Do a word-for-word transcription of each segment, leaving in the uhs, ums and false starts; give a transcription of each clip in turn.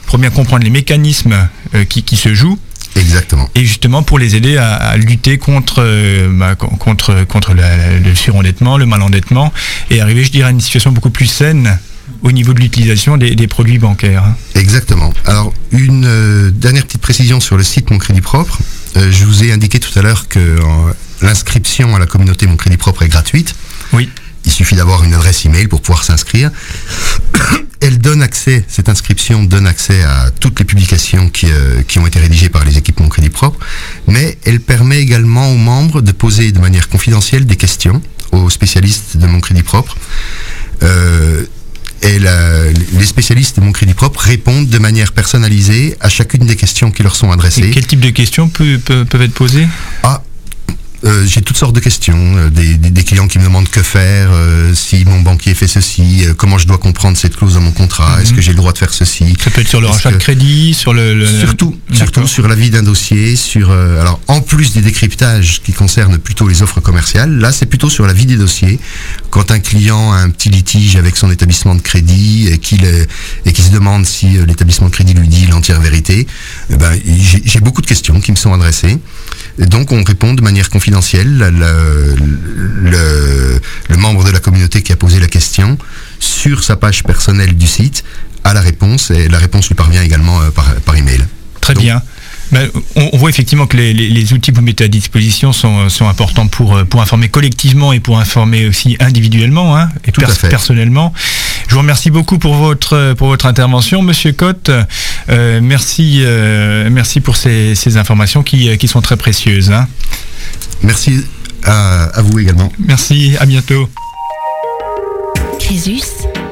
pour bien comprendre les mécanismes euh, qui, qui se jouent. Exactement. Et justement pour les aider à, à lutter contre, euh, bah, contre, contre la, le surendettement, le malendettement, et arriver, je dirais, à une situation beaucoup plus saine au niveau de l'utilisation des, des produits bancaires. Exactement. Alors, une euh, dernière petite précision sur le site Mon Crédit Propre. Euh, je vous ai indiqué tout à l'heure que euh, l'inscription à la communauté Mon Crédit Propre est gratuite. Oui. Il suffit d'avoir une adresse email pour pouvoir s'inscrire. Elle donne accès, cette inscription donne accès à toutes les publications qui, euh, qui ont été rédigées par les équipes Mon Crédit Propre, mais elle permet également aux membres de poser de manière confidentielle des questions aux spécialistes de Mon Crédit Propre. Euh, et la, les spécialistes de Mon Crédit Propre répondent de manière personnalisée à chacune des questions qui leur sont adressées. Et quel type de questions peut, peut, peuvent être posées ? Ah, Euh, j'ai toutes sortes de questions, euh, des, des, des clients qui me demandent que faire, euh, si mon banquier fait ceci, euh, comment je dois comprendre cette clause dans mon contrat, mmh. est-ce que j'ai le droit de faire ceci. Ça peut être sur le rachat de crédit, sur le... le... Surtout, surtout sur la vie d'un dossier, sur... Euh, alors, en plus des décryptages qui concernent plutôt les offres commerciales, là, c'est plutôt sur la vie des dossiers. Quand un client a un petit litige avec son établissement de crédit et qu'il est, et qu'il se demande si euh, l'établissement de crédit lui dit l'entière vérité, eh ben, j'ai, j'ai beaucoup de questions qui me sont adressées. Et donc, on répond de manière confidentielle. Le, le, le, le membre de la communauté qui a posé la question sur sa page personnelle du site a la réponse, et la réponse lui parvient également euh, par, par email. Très donc, bien. Ben, on, on voit effectivement que les, les, les outils que vous mettez à disposition sont, sont importants pour, pour informer collectivement et pour informer aussi individuellement, hein, et Tout pers- à fait. personnellement. Je vous remercie beaucoup pour votre, pour votre intervention, Monsieur Cotte. Euh, merci, euh, merci pour ces, ces informations qui, qui sont très précieuses. Hein. Merci à, à vous également. Merci, à bientôt. Crésus.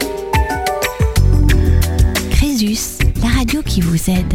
Crésus, la radio qui vous aide.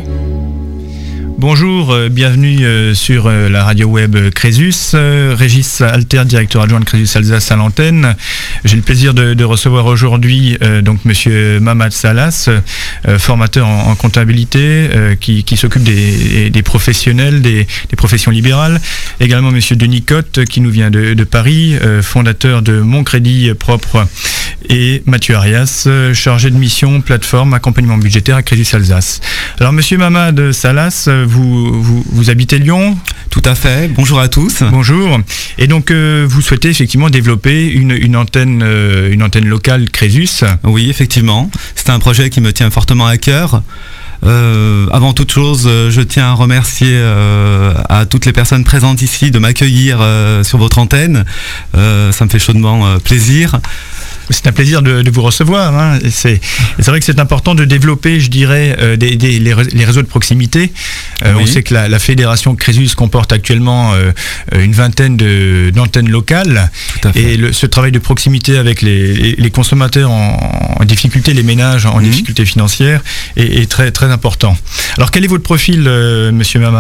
Bonjour, euh, bienvenue euh, sur euh, la radio web Crésus. Euh, Régis Alter, directeur adjoint de Crésus Alsace à l'antenne. J'ai le plaisir de, de recevoir aujourd'hui euh, donc Monsieur Mamad Salas, euh, formateur en, en comptabilité, euh, qui, qui s'occupe des, des professionnels, des, des professions libérales. Également Monsieur Denis Cotte, qui nous vient de, de Paris, euh, fondateur de Mon Crédit Propre, et Mathieu Arias, euh, chargé de mission plateforme accompagnement budgétaire à Crésus Alsace. Alors Monsieur Mamad Salas, Vous, vous, vous habitez Lyon ? Tout à fait, bonjour à tous. Bonjour. Et donc euh, vous souhaitez effectivement développer une, une, antenne, euh, une antenne locale Crésus ? Oui, effectivement. C'est un projet qui me tient fortement à cœur. Euh, avant toute chose, je tiens à remercier euh, à toutes les personnes présentes ici de m'accueillir euh, sur votre antenne. Euh, ça me fait chaudement euh, plaisir. C'est un plaisir de, de vous recevoir. Hein. Et c'est, et c'est vrai que c'est important de développer, je dirais, euh, des, des, les, les réseaux de proximité. Euh, oui. On sait que la, la fédération Crésus comporte actuellement euh, une vingtaine de, d'antennes locales. Et le, ce travail de proximité avec les, les, les consommateurs en, en difficulté, les ménages en mmh. difficulté financière, est, est très, très important. Alors, quel est votre profil, euh, Monsieur Mamad ?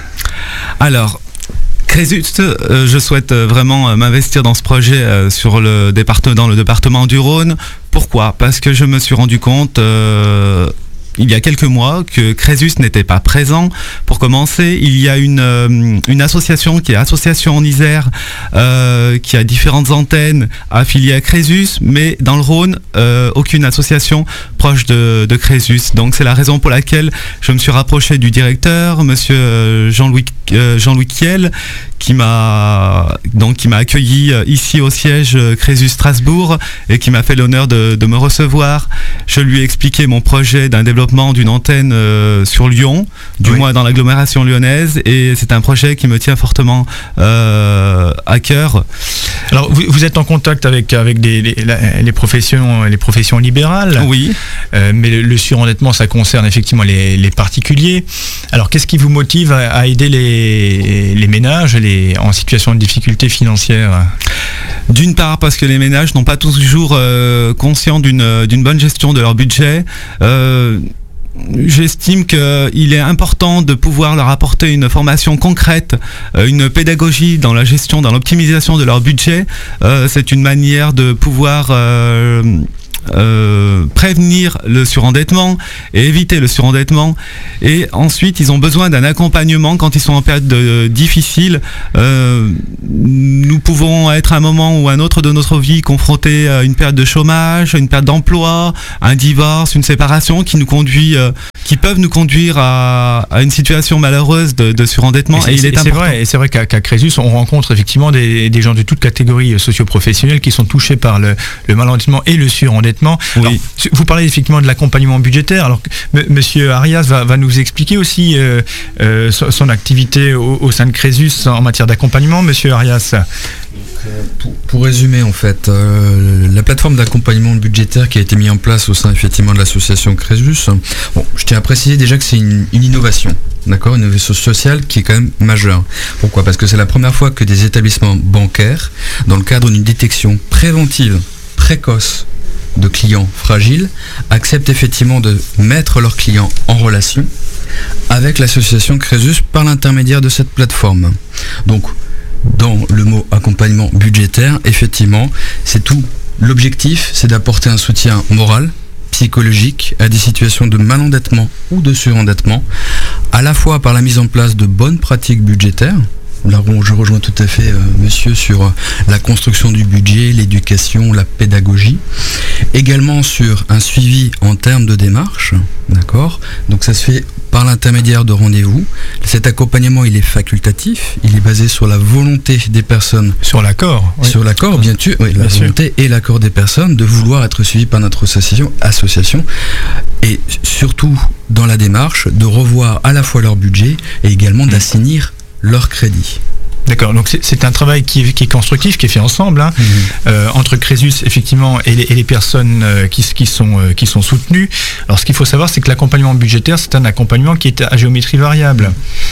Alors, Crésus, euh, je souhaite vraiment m'investir dans ce projet euh, sur le département, dans le département du Rhône. Pourquoi ? Parce que je me suis rendu compte euh, il y a quelques mois que Crésus n'était pas présent. Pour commencer, il y a une, euh, une association qui est Association en Isère, euh, qui a différentes antennes affiliées à Crésus, mais dans le Rhône, euh, aucune association proche de, de Crésus. Donc c'est la raison pour laquelle je me suis rapproché du directeur, Monsieur Jean-Louis, euh, Jean-Louis Kiel, qui m'a donc qui m'a accueilli ici au siège Crésus Strasbourg et qui m'a fait l'honneur de, de me recevoir. Je lui ai expliqué mon projet d'un développement d'une antenne euh, sur Lyon, du oui. moins dans l'agglomération lyonnaise, et c'est un projet qui me tient fortement euh, à cœur. Alors vous, vous êtes en contact avec avec des, les, les professions les professions libérales. Oui. Euh, mais le, le surendettement, ça concerne effectivement les, les particuliers. Alors qu'est-ce qui vous motive à, à aider les les ménages les en situation de difficulté financière ? D'une part parce que les ménages n'ont pas toujours euh, conscience d'une, d'une bonne gestion de leur budget. Euh, J'estime qu'il est important de pouvoir leur apporter une formation concrète, une pédagogie dans la gestion, dans l'optimisation de leur budget. Euh, c'est une manière de pouvoir... Euh, Euh, prévenir le surendettement et éviter le surendettement, et ensuite ils ont besoin d'un accompagnement quand ils sont en période de, difficile. Euh, nous pouvons être à un moment ou à un autre de notre vie confrontés à une période de chômage, une perte d'emploi, un divorce, une séparation qui nous conduit, euh, qui qui peuvent nous conduire à, à une situation malheureuse de, de surendettement. Et, et il est, est important. C'est vrai, et c'est vrai qu'à, qu'à Crésus, on rencontre effectivement des, des gens de toutes catégories socio-professionnelles qui sont touchés par le, le malendettement et le surendettement. Oui. Alors, vous parlez effectivement de l'accompagnement budgétaire. Alors, m- Monsieur Arias va, va nous expliquer aussi euh, euh, son activité au, au sein de Crésus en matière d'accompagnement. Monsieur Arias. Pour, pour résumer, en fait, euh, la plateforme d'accompagnement budgétaire qui a été mise en place au sein effectivement de l'association Crésus, bon, je tiens à préciser déjà que c'est une, une innovation, d'accord, une innovation sociale qui est quand même majeure. Pourquoi ? Parce que c'est la première fois que des établissements bancaires, dans le cadre d'une détection préventive, précoce de clients fragiles, acceptent effectivement de mettre leurs clients en relation avec l'association Crésus par l'intermédiaire de cette plateforme. Donc, dans le mot accompagnement budgétaire, effectivement, c'est tout. L'objectif, c'est d'apporter un soutien moral, psychologique à des situations de malendettement ou de surendettement, à la fois par la mise en place de bonnes pratiques budgétaires. Là, je rejoins tout à fait euh, monsieur sur euh, la construction du budget, l'éducation, la pédagogie. Également sur un suivi en termes de démarche, d'accord ? Donc ça se fait par l'intermédiaire de rendez-vous. Cet accompagnement, il est facultatif, il est basé sur la volonté des personnes. Sur l'accord. Oui. Sur l'accord, bien sûr, oui, la bien volonté sûr. Et l'accord des personnes de vouloir être suivies par notre association, association. Et surtout, dans la démarche, de revoir à la fois leur budget et également d'assainir leur crédit. D'accord, donc c'est, c'est un travail qui est, qui est constructif, qui est fait ensemble, hein, mmh. euh, entre Crésus effectivement et les, et les personnes euh, qui, qui, sont, euh, qui sont soutenues. Alors ce qu'il faut savoir, c'est que l'accompagnement budgétaire, c'est un accompagnement qui est à géométrie variable,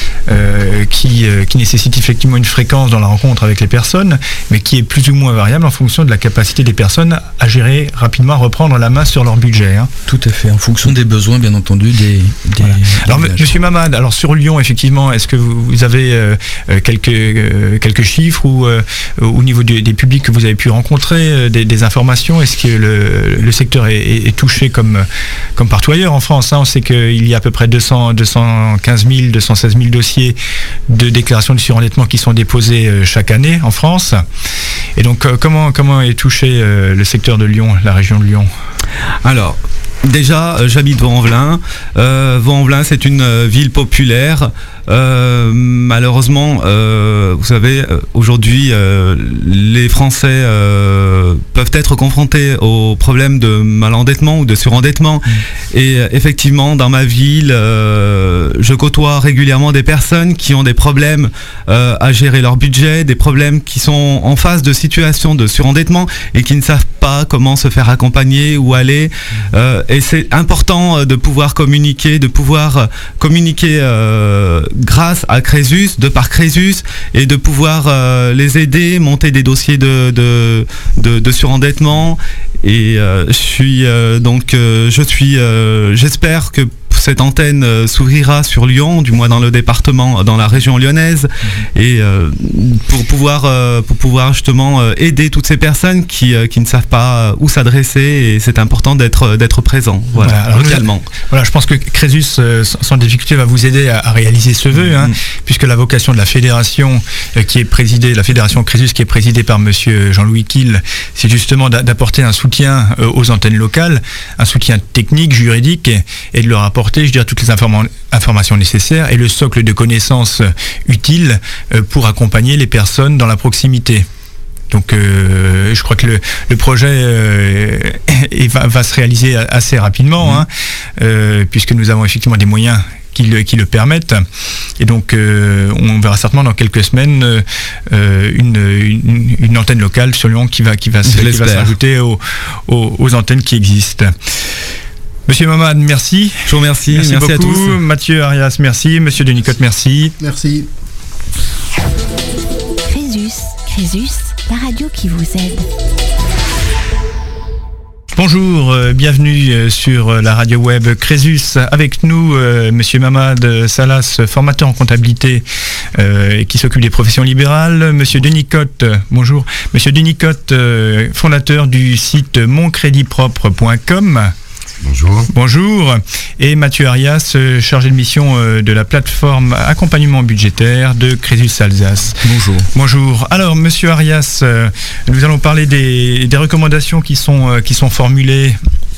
euh, qui, euh, qui nécessite effectivement une fréquence dans la rencontre avec les personnes, mais qui est plus ou moins variable en fonction de la capacité des personnes à gérer rapidement, à reprendre la main sur leur budget. Hein. Tout à fait, en fonction des besoins, bien entendu, des... des voilà. Alors des m- Monsieur Mamad, alors sur Lyon, effectivement, est-ce que vous, vous avez euh, quelques... quelques chiffres ou euh, au niveau du, des publics que vous avez pu rencontrer, euh, des, des informations? Est-ce que le, le secteur est, est, est touché comme, comme partout ailleurs en France, hein? On sait qu'il y a à peu près deux cents, deux cent quinze mille, deux cent seize mille dossiers de déclaration de surendettement qui sont déposés euh, chaque année en France. Et donc euh, comment, comment est touché euh, le secteur de Lyon, la région de Lyon? Alors, déjà, euh, j'habite Vaux-en-Velin. Euh, Vaux-en-Velin, c'est une euh, ville populaire. Euh, malheureusement, euh, vous savez, euh, aujourd'hui, euh, les Français euh, peuvent être confrontés aux problèmes de malendettement ou de surendettement. Mmh. Et euh, effectivement, dans ma ville, euh, je côtoie régulièrement des personnes qui ont des problèmes euh, à gérer leur budget, des problèmes qui sont en face de situations de surendettement et qui ne savent pas comment se faire accompagner, où aller. Mmh. Euh, et c'est important de pouvoir communiquer, de pouvoir communiquer euh, grâce à Crésus, de par Crésus, et de pouvoir euh, les aider, monter des dossiers de, de, de, de surendettement. Et euh, je suis euh, donc, euh, je suis, euh, j'espère que cette antenne euh, s'ouvrira sur Lyon, du moins dans le département, dans la région lyonnaise, mmh. et euh, pour pouvoir, euh, pour pouvoir justement euh, aider toutes ces personnes qui, euh, qui ne savent pas où s'adresser, et c'est important d'être, d'être présent, voilà, voilà localement. Nous, voilà, je pense que Crésus, euh, sans difficulté, va vous aider à, à réaliser ce vœu, mmh. hein, puisque la vocation de la fédération euh, qui est présidée, la fédération Crésus qui est présidée par Monsieur Jean-Louis Kiel, c'est justement d'a- d'apporter un soutien euh, aux antennes locales, un soutien technique, juridique, et, et de leur apporter, je dirais, toutes les informa- informations nécessaires et le socle de connaissances utiles euh, pour accompagner les personnes dans la proximité. Donc euh, je crois que le, le projet euh, va, va se réaliser assez rapidement, mmh. hein, euh, puisque nous avons effectivement des moyens qui le, qui le permettent. Et donc euh, on verra certainement dans quelques semaines euh, une, une, une antenne locale sur Lyon qui va, qui va, se, qui va se rajouter aux, aux, aux antennes qui existent. Monsieur Mamad, merci. Je vous remercie. Merci, merci beaucoup. À tous. Mathieu Arias, merci. Monsieur Denicotte, merci. Merci. Crésus, Crésus, la radio qui vous aide. Bonjour, euh, bienvenue euh, sur euh, la radio web Crésus. Avec nous, euh, Monsieur Mamad Salas, formateur en comptabilité euh, qui s'occupe des professions libérales. Monsieur Denicotte, bonjour. Monsieur Denicotte, euh, fondateur du site mon crédit propre point com. Bonjour. Bonjour. Et Mathieu Arias, chargé de mission de la plateforme accompagnement budgétaire de Crésus Alsace. Bonjour. Bonjour. Alors, Monsieur Arias, nous allons parler des, des recommandations qui sont, qui sont formulées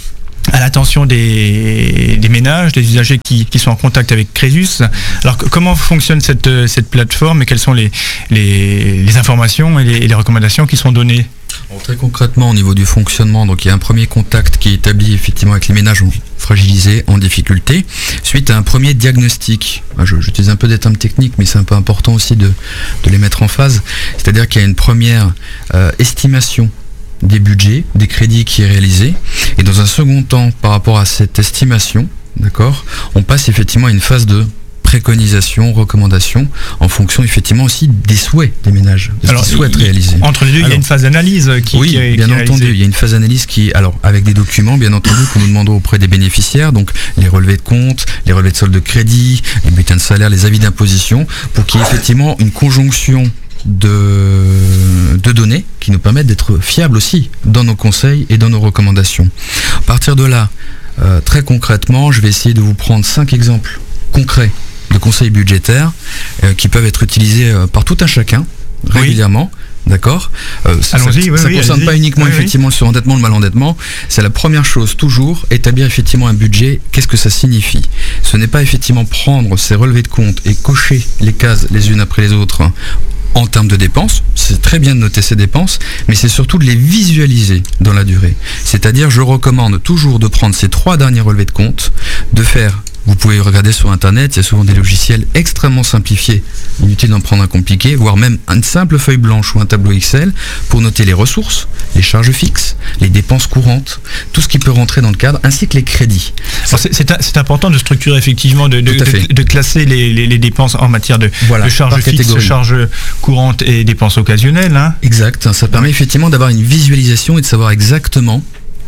à l'attention des, des ménages, des usagers qui, qui sont en contact avec Crésus. Alors comment fonctionne cette, cette plateforme et quelles sont les, les, les informations et les, et les recommandations qui sont données? Alors, très concrètement, au niveau du fonctionnement, donc il y a un premier contact qui est établi effectivement avec les ménages fragilisés, en difficulté, suite à un premier diagnostic. Je, j'utilise un peu des termes techniques, mais c'est un peu important aussi de, de les mettre en phase. C'est-à-dire qu'il y a une première euh, estimation des budgets, des crédits qui est réalisé, et dans un second temps, par rapport à cette estimation, d'accord, on passe effectivement à une phase de préconisation, recommandation, en fonction effectivement aussi des souhaits des ménages, de ce qu'ils souhaitent réaliser. Entre les deux, alors, il y a une phase d'analyse qui, oui, qui est bien qui est entendu, réalisée. il y a une phase d'analyse qui, alors avec des documents, bien entendu, que nous demandons auprès des bénéficiaires, donc les relevés de compte, les relevés de solde de crédit, les bulletins de salaire, les avis d'imposition, pour qu'il y ait effectivement une conjonction de, de données qui nous permettent d'être fiables aussi dans nos conseils et dans nos recommandations. À partir de là, euh, très concrètement, je vais essayer de vous prendre cinq exemples concrets de conseils budgétaires euh, qui peuvent être utilisés euh, par tout un chacun régulièrement. Oui. D'accord. Euh, ça ne oui, oui, concerne allez-y. pas uniquement oui, effectivement oui. le surendettement, le malendettement. C'est la première chose, toujours établir effectivement un budget. Qu'est-ce que ça signifie? Ce n'est pas effectivement prendre ces relevés de compte et cocher les cases les unes après les autres en termes de dépenses. C'est très bien de noter ces dépenses, mais c'est surtout de les visualiser dans la durée. C'est-à-dire, je recommande toujours de prendre ces trois derniers relevés de compte, de faire... Vous pouvez regarder sur Internet, il y a souvent des logiciels extrêmement simplifiés, inutile d'en prendre un compliqué, voire même une simple feuille blanche ou un tableau Excel pour noter les ressources, les charges fixes, les dépenses courantes, tout ce qui peut rentrer dans le cadre, ainsi que les crédits. Alors c'est, c'est, c'est important de structurer effectivement, de, de, de, de classer les, les, les dépenses en matière de, voilà, de charges fixes, catégorie. Charges courantes et dépenses occasionnelles. Hein. Exact, ça permet effectivement d'avoir une visualisation et de savoir exactement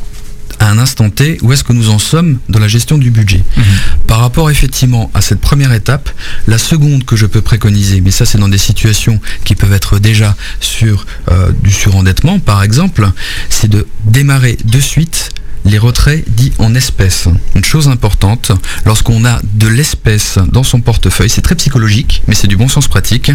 à un instant T, où est-ce que nous en sommes dans la gestion du budget. Mmh. Par rapport effectivement à cette première étape, la seconde que je peux préconiser, mais ça c'est dans des situations qui peuvent être déjà sur euh, du surendettement par exemple, c'est de démarrer de suite les retraits dits en espèces. Une chose importante, lorsqu'on a de l'espèce dans son portefeuille, c'est très psychologique, mais c'est du bon sens pratique.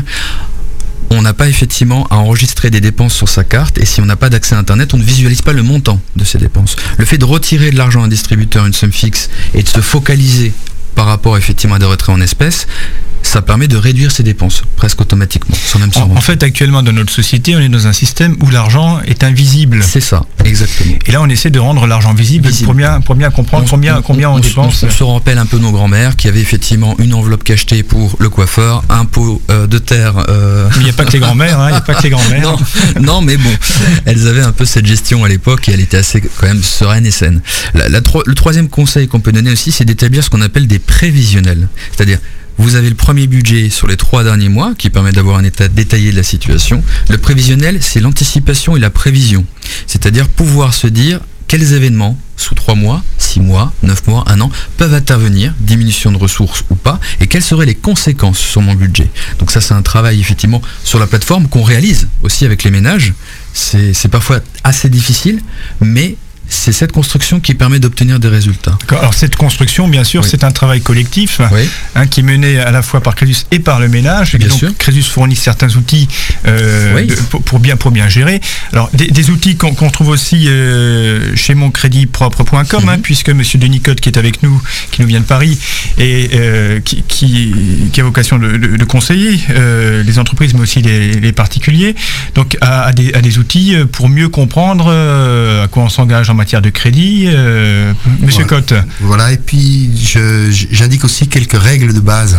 On n'a pas effectivement à enregistrer des dépenses sur sa carte, et si on n'a pas d'accès à Internet, on ne visualise pas le montant de ces dépenses. Le fait de retirer de l'argent à un distributeur, une somme fixe, et de se focaliser par rapport effectivement à des retraits en espèces, ça permet de réduire ses dépenses presque automatiquement, sans même s'en rendre. En fait, actuellement, dans notre société, on est dans un système où l'argent est invisible. C'est ça, exactement. Et là, on essaie de rendre l'argent visible, visible. Pour, bien, pour bien comprendre on, combien on, combien on, on dépense. On, on se rappelle un peu nos grands-mères qui avaient effectivement une enveloppe cachetée pour le coiffeur, un pot euh, de terre... Euh... Il n'y a pas que les grands-mères, hein, il n'y a pas que les grands-mères. non, non, mais bon, elles avaient un peu cette gestion à l'époque et elle était assez quand même sereine et saine. La, la, le troisième conseil qu'on peut donner aussi, c'est d'établir ce qu'on appelle des prévisionnels. C'est-à-dire, vous avez le premier budget sur les trois derniers mois qui permet d'avoir un état détaillé de la situation. Le prévisionnel, c'est l'anticipation et la prévision. C'est-à-dire pouvoir se dire quels événements, sous trois mois, six mois, neuf mois, un an, peuvent intervenir, diminution de ressources ou pas, et quelles seraient les conséquences sur mon budget. Donc ça, c'est un travail effectivement sur la plateforme qu'on réalise aussi avec les ménages. C'est, c'est parfois assez difficile, mais... c'est cette construction qui permet d'obtenir des résultats. Alors cette construction, bien sûr, oui. c'est un travail collectif oui. hein, qui est mené à la fois par Crésus et par le ménage. Bien et donc sûr. Crésus fournit certains outils euh, oui. de, pour, pour, bien, pour bien gérer. Alors des, des outils qu'on, qu'on trouve aussi euh, chez mon crédit propre point com, mm-hmm. hein, puisque M. Denis Cotte, qui est avec nous, qui nous vient de Paris, et euh, qui, qui, qui a vocation de, de, de conseiller euh, les entreprises, mais aussi les, les particuliers, donc à, à, des, à des outils pour mieux comprendre euh, à quoi on s'engage en matière de crédit, euh, Monsieur voilà. Cotte. Voilà, et puis je, j'indique aussi quelques règles de base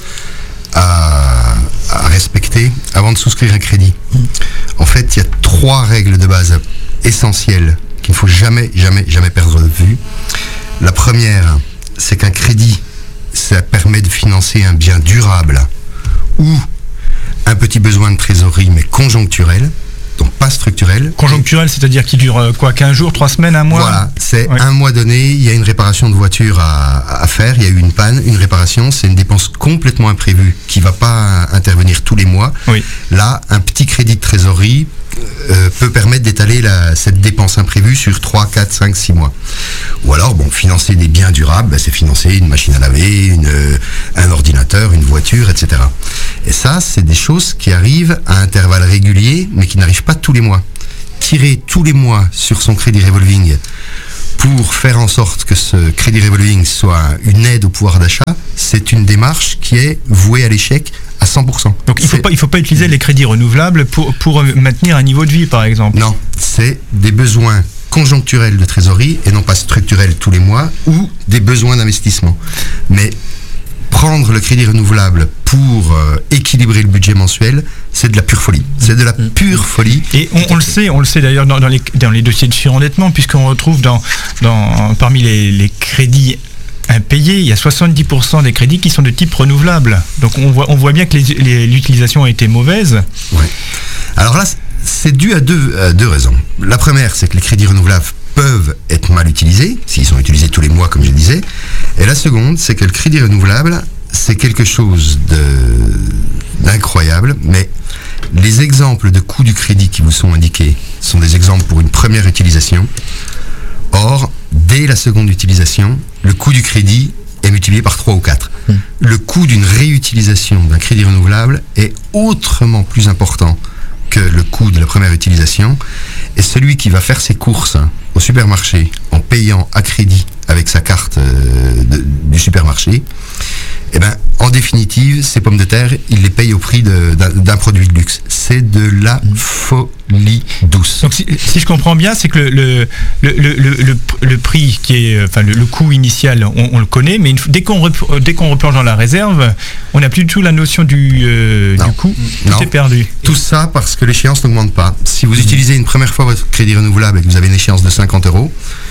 à, à respecter avant de souscrire un crédit. Mmh. En fait, il y a trois règles de base essentielles qu'il ne faut jamais, jamais, jamais perdre de vue. La première, c'est qu'un crédit, ça permet de financer un bien durable ou un petit besoin de trésorerie, mais conjoncturel. Donc pas structurel. Conjoncturel, c'est-à-dire qui dure quoi, quinze jours, trois semaines, un mois? Voilà, c'est ouais. un mois donné, il y a une réparation de voiture à, à faire, il y a eu une panne, une réparation, c'est une dépense complètement imprévue qui ne va pas intervenir tous les mois. Oui. Là, un petit crédit de trésorerie euh, peut permettre d'étaler la, cette dépense imprévue sur trois, quatre, cinq, six mois. Ou alors, bon, financer des biens durables, ben, c'est financer une machine à laver, une, un ordinateur, une voiture, et cetera. Et ça, c'est des choses qui arrivent à intervalles réguliers, mais qui n'arrivent pas tous les mois. Tirer tous les mois sur son crédit revolving pour faire en sorte que ce crédit revolving soit une aide au pouvoir d'achat, c'est une démarche qui est vouée à l'échec à cent pour cent. Donc il faut pas, il faut pas utiliser les crédits renouvelables pour, pour maintenir un niveau de vie, par exemple. Non, c'est des besoins conjoncturels de trésorerie et non pas structurels tous les mois ou des besoins d'investissement. Mais prendre le crédit renouvelable pour euh, équilibrer le budget mensuel, c'est de la pure folie. C'est de la pure folie. Et on, on le sait, on le sait d'ailleurs dans, dans, les, dans les dossiers de surendettement, puisqu'on retrouve dans, dans, parmi les, les crédits impayés, il y a soixante-dix pour cent des crédits qui sont de type renouvelable. Donc on voit, on voit bien que les, les, l'utilisation a été mauvaise. Ouais. Alors là, c'est dû à deux, à deux raisons. La première, c'est que les crédits renouvelables peuvent être mal utilisés, s'ils sont utilisés tous les mois, comme je le disais. Et la seconde, c'est que le crédit renouvelable, c'est quelque chose de, d'incroyable, mais les exemples de coûts du crédit qui vous sont indiqués sont des exemples pour une première utilisation. Or, dès la seconde utilisation, le coût du crédit est multiplié par trois ou quatre. Mmh. Le coût d'une réutilisation d'un crédit renouvelable est autrement plus important que le coût de la première utilisation. Et celui qui va faire ses courses au supermarché en payant à crédit avec sa carte euh, de, du supermarché, eh ben, en définitive, ces pommes de terre, il les paye au prix de, d'un, d'un produit de luxe. C'est de la folie douce. Donc si, si je comprends bien, c'est que le, le, le, le, le, le prix qui est, enfin le, le coût initial, on, on le connaît, mais une, dès qu'on rep, dès qu'on replonge dans la réserve, on n'a plus du tout la notion du, euh, du coût. Tout est perdu. Tout ça parce que l'échéance n'augmente pas. Si vous mmh. utilisez une première fois votre crédit renouvelable et que vous avez une échéance de cinquante euros,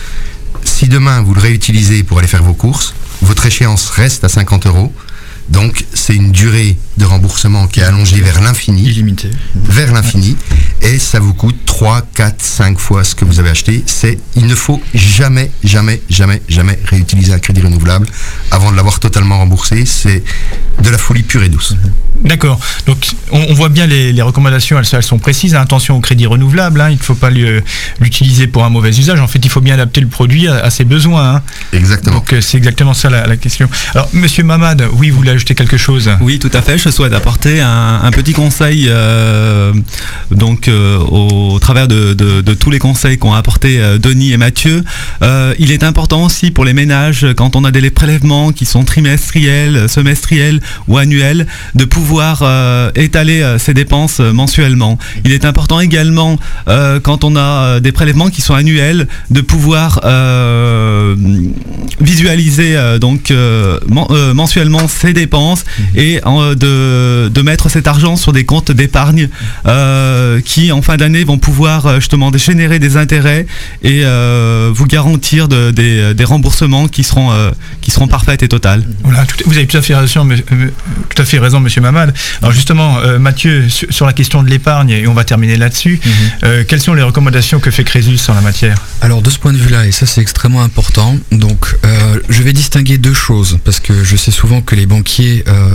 si demain vous le réutilisez pour aller faire vos courses, votre échéance reste à cinquante euros. Donc c'est une durée de remboursement qui est allongée vers l'infini. Illimité. Vers l'infini. Et ça vous coûte trois, quatre, cinq fois ce que vous avez acheté. C'est, il ne faut jamais, jamais, jamais, jamais réutiliser un crédit renouvelable avant de l'avoir totalement remboursé. C'est de la folie pure et douce. D'accord. Donc on, on voit bien les, les recommandations, elles, elles sont précises. Attention au crédit renouvelable, hein. Il ne faut pas lui, l'utiliser pour un mauvais usage. En fait, il faut bien adapter le produit à, à ses besoins. Hein. Exactement. Donc c'est exactement ça la, la question. Alors Monsieur Mamad, oui, vous voulez ajouter quelque chose ? Oui, tout à fait. Je souhaite apporter un, un petit conseil euh, donc euh, au, au travers de, de, de tous les conseils qu'ont apporté euh, Denis et Mathieu. Euh, il est important aussi pour les ménages, quand on a des prélèvements qui sont trimestriels, semestriels ou annuels, de pouvoir euh, étaler euh, ces dépenses euh, mensuellement. Il est important également, euh, quand on a euh, des prélèvements qui sont annuels, de pouvoir euh, visualiser euh, donc euh, men- euh, mensuellement ces dépenses et euh, de, de mettre cet argent sur des comptes d'épargne euh, qui en fin d'année vont pouvoir euh, justement générer des intérêts et euh, vous garantir de, des, des remboursements qui seront, euh, qui seront parfaits et totaux. Voilà, tout, vous avez tout à fait raison, euh, tout à fait raison, Monsieur Mamad. Alors justement, euh, Mathieu, sur, sur la question de l'épargne, et on va terminer là-dessus, mm-hmm. euh, quelles sont les recommandations que fait Crésus en la matière ? Alors de ce point de vue-là, et ça c'est extrêmement important, donc euh, je vais distinguer deux choses, parce que je sais souvent que les banquiers euh,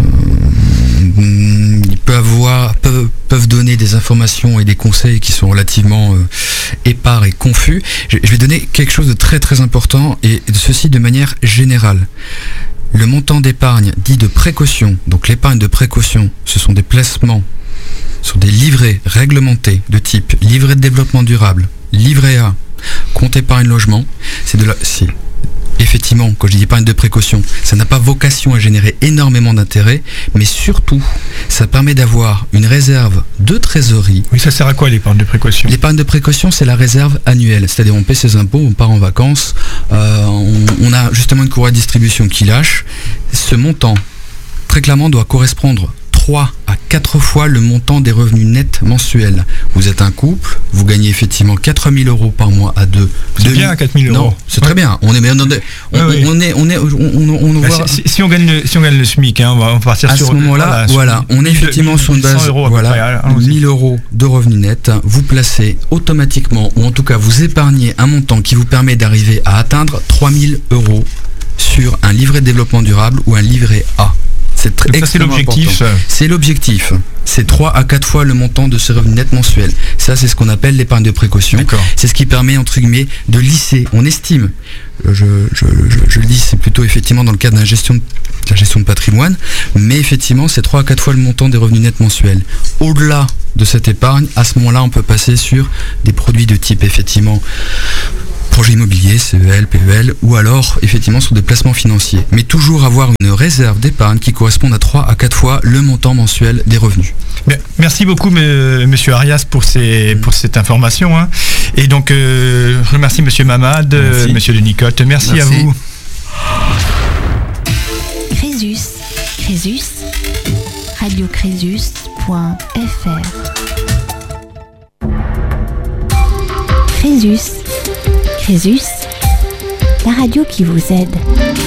peuvent, avoir, peuvent, peuvent donner des informations et des conseils qui sont relativement euh, épars et confus. Je, je vais donner quelque chose de très très important, et de ceci de manière générale. Le montant d'épargne dit de précaution, donc l'épargne de précaution, ce sont des placements sur des livrets réglementés de type livret de développement durable, livret A, compte épargne logement. C'est de la, c'est effectivement, quand je dis épargne de précaution, ça n'a pas vocation à générer énormément d'intérêt, mais surtout, ça permet d'avoir une réserve de trésorerie. Oui, ça sert à quoi l'épargne de précaution ? L'épargne de précaution, c'est la réserve annuelle, c'est-à-dire on paie ses impôts, on part en vacances, euh, on, on a justement une courroie de distribution qui lâche. Ce montant, très clairement, doit correspondre trois à quatre fois le montant des revenus nets mensuels. Vous êtes un couple, vous gagnez effectivement quatre mille euros par mois à deux. C'est deux bien, quatre mille euros. Non, c'est ouais. très bien. On est, on, on, on, ouais, on est, on est, on, on, on bah, voit. Si, si on gagne le, si on gagne le SMIC, hein, on va partir à sur. À ce moment-là, voilà, on est effectivement sur une base, euros voilà, mille euros de revenus nets. Vous placez automatiquement, ou en tout cas vous épargnez un montant qui vous permet d'arriver à atteindre trois mille euros sur un livret de développement durable ou un livret A. C'est très Donc ça, c'est l'objectif. Important. C'est l'objectif. C'est trois à quatre fois le montant de ce revenu net mensuel. Ça, c'est ce qu'on appelle l'épargne de précaution. D'accord. C'est ce qui permet, entre guillemets, de lisser. On estime, je, je, je, je le dis, c'est plutôt effectivement dans le cadre de la gestion de, la gestion de patrimoine, mais effectivement, c'est trois à quatre fois le montant des revenus nets mensuels. Au-delà de cette épargne, à ce moment-là, on peut passer sur des produits de type, effectivement, projet immobilier, C E L, P E L, ou alors effectivement sur des placements financiers. Mais toujours avoir une réserve d'épargne qui corresponde à trois à quatre fois le montant mensuel des revenus. Merci beaucoup, monsieur Arias, pour, ces, pour cette information. Hein. Et donc, euh, je remercie monsieur Mamad, euh, monsieur Denicotte. Merci, Merci à vous. Crésus, Crésus, radio crésus point f r. Crésus, Crésus, la radio qui vous aide.